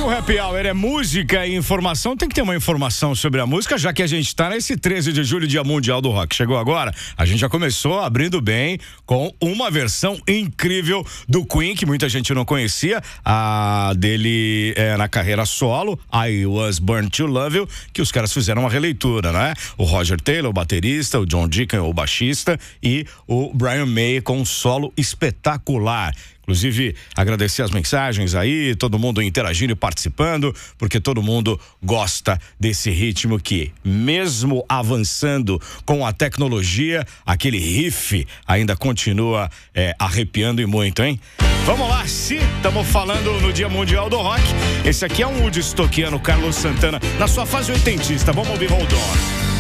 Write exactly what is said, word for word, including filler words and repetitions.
o Happy Hour é música e informação, tem que ter uma informação sobre a música, já que a gente tá nesse treze de julho, Dia Mundial do Rock. Chegou agora, a gente já começou abrindo bem com uma versão incrível do Queen, que muita gente não conhecia, a dele é, na carreira solo, I Was Born to Love You, que os caras fizeram uma releitura, né? O Roger Taylor, o baterista, o John Deacon, o baixista, e o Brian May com um solo espetacular. Inclusive, agradecer as mensagens aí, todo mundo interagindo e participando, porque todo mundo gosta desse ritmo que, mesmo avançando com a tecnologia, aquele riff ainda continua é, arrepiando e muito, hein? Vamos lá, se estamos falando no Dia Mundial do Rock, esse aqui é um woodstockiano, Carlos Santana, na sua fase oitentista. Vamos ouvir Hold On.